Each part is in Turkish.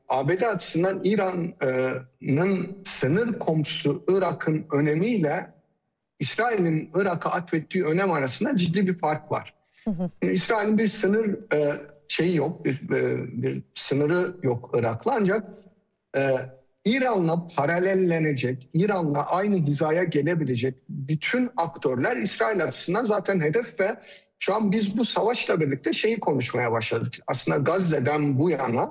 ABD açısından İran'ın sınır komşusu Irak'ın önemiyle İsrail'in Irak'a atfettiği önem arasında ciddi bir fark var. İsrail'in bir sınır şeyi yok, bir sınırı yok Irak'la, ancak İran'la paralellenecek, İran'la aynı hizaya gelebilecek bütün aktörler İsrail açısından zaten hedef ve şu an biz bu savaşla birlikte şeyi konuşmaya başladık. Aslında Gazze'den bu yana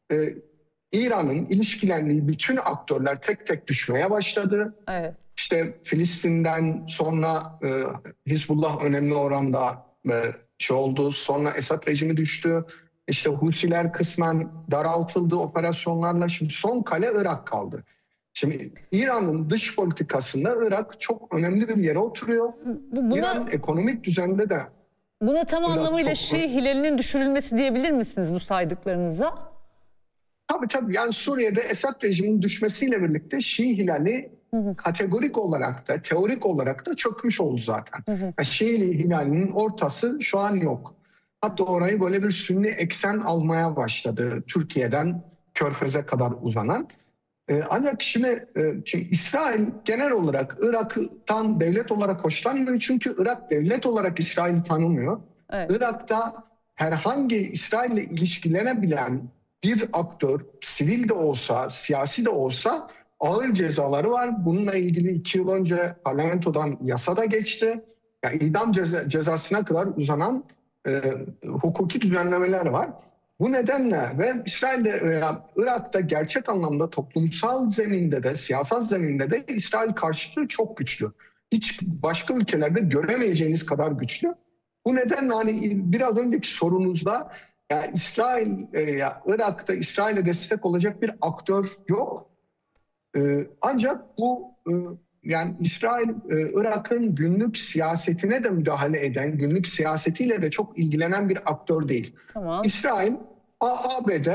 İran'ın ilişkilendiği bütün aktörler tek tek düşmeye başladı. Evet. İşte Filistin'den sonra Hizbullah önemli oranda oldu. Sonra Esad rejimi düştü. İşte Husiler kısmen daraltıldı operasyonlarla. Şimdi son kale Irak kaldı. Şimdi İran'ın dış politikasında Irak çok önemli bir yere oturuyor. İran ekonomik düzende de... Buna tam anlamıyla Şii hilalinin düşürülmesi diyebilir misiniz bu saydıklarınıza? Tabii. Yani Suriye'de Esad rejiminin düşmesiyle birlikte Şii hilali kategorik olarak da, teorik olarak da çökmüş oldu zaten. Yani Şii hilalinin ortası şu an yok. Hatta orayı böyle bir sünni eksen almaya başladı. Türkiye'den Körfez'e kadar uzanan. Ancak şimdi İsrail genel olarak Irak'tan devlet olarak hoşlanmıyor. Çünkü Irak devlet olarak İsrail'i tanımıyor. Evet. Irak'ta herhangi İsrail'le ilişkilenebilen bir aktör, sivil de olsa, siyasi de olsa ağır cezaları var. Bununla ilgili 2 yıl önce parlamentodan yasa da geçti. Yani idam cezasına kadar uzanan hukuki düzenlemeler var. Bu nedenle ve İsrail'de veya Irak'ta gerçek anlamda toplumsal zeminde de, siyasal zeminde de İsrail karşıtı çok güçlü. Hiç başka ülkelerde göremeyeceğiniz kadar güçlü. Bu nedenle hani biraz önceki sorunuzda yani Irak'ta İsrail'e destek olacak bir aktör yok. Ancak bu yani İsrail Irak'ın günlük siyasetine de müdahale eden, günlük siyasetiyle de çok ilgilenen bir aktör değil. Tamam. İsrail, ABD,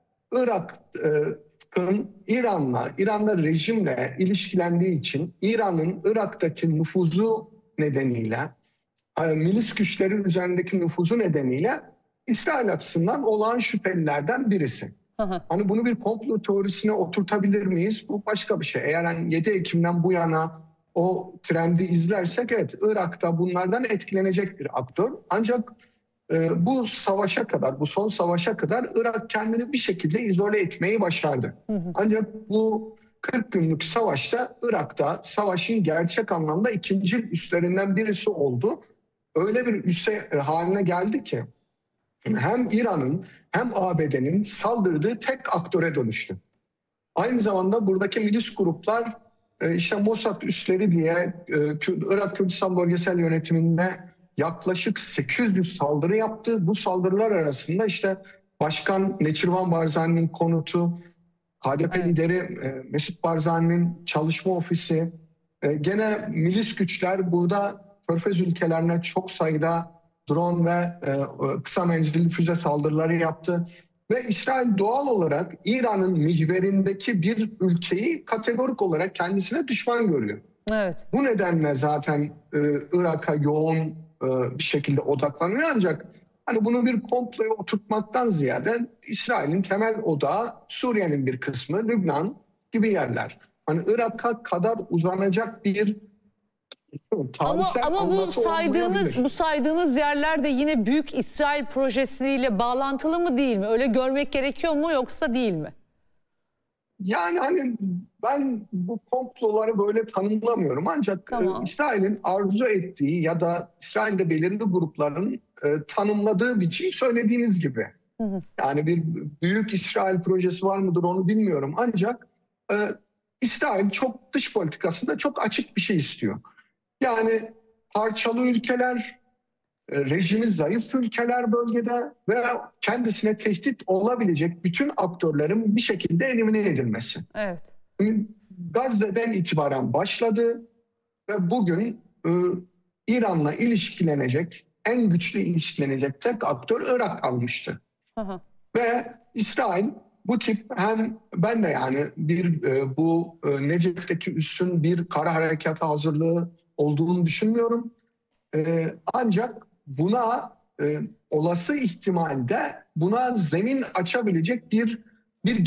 Irak'ın İran'la rejimle ilişkilendiği için İran'ın Irak'taki nüfuzu nedeniyle, milis güçleri üzerindeki nüfuzu nedeniyle İsrail açısından olağan şüphelilerden birisi. Hani bunu bir komplo teorisine oturtabilir miyiz? Bu başka bir şey. Eğer hani 7 Ekim'den bu yana o trendi izlersek evet Irak'ta bunlardan etkilenecek bir aktör. Ancak bu son savaşa kadar Irak kendini bir şekilde izole etmeyi başardı. Ancak bu 40 günlük savaşta Irak'ta savaşın gerçek anlamda ikinci üslerinden birisi oldu. Öyle bir üsse haline geldi ki hem İran'ın hem ABD'nin saldırdığı tek aktöre dönüştü. Aynı zamanda buradaki milis gruplar işte Mossad üsleri diye Irak Kürdistan Bölgesel Yönetimi'nde yaklaşık 800 saldırı yaptı. Bu saldırılar arasında işte Başkan Neçirvan Barzani'nin konutu, HDP lideri Mesut Barzani'nin çalışma ofisi, gene milis güçler burada Körfez ülkelerine çok sayıda drone ve kısa menzilli füze saldırıları yaptı. Ve İsrail doğal olarak İran'ın mihverindeki bir ülkeyi kategorik olarak kendisine düşman görüyor. Evet. Bu nedenle zaten Irak'a yoğun bir şekilde odaklanıyor, ancak hani bunu bir komploya oturtmaktan ziyade İsrail'in temel odağı Suriye'nin bir kısmı, Lübnan gibi yerler. Hani Irak'a kadar uzanacak bir ama bu saydığınız yerler de yine büyük İsrail projesiyle bağlantılı mı değil mi? Öyle görmek gerekiyor mu yoksa değil mi? Yani hani ben bu komploları böyle tanımlamıyorum, ancak İsrail'in arzu ettiği ya da İsrail'de belirli grupların tanımladığı biçim söylediğiniz gibi. Yani bir büyük İsrail projesi var mıdır onu bilmiyorum, ancak İsrail çok dış politikasında çok açık bir şey istiyor. Yani parçalı ülkeler, rejimi zayıf ülkeler bölgede ve kendisine tehdit olabilecek bütün aktörlerin bir şekilde elimine edilmesi. Evet. Gazze'den itibaren başladı ve bugün İran'la en güçlü ilişkilenecek tek aktör Irak kalmıştı. Ve İsrail bu tip hem ben de yani bu Necef'teki üssün bir kara harekatı hazırlığı olduğunu düşünmüyorum. Ancak buna olası ihtimalde buna zemin açabilecek bir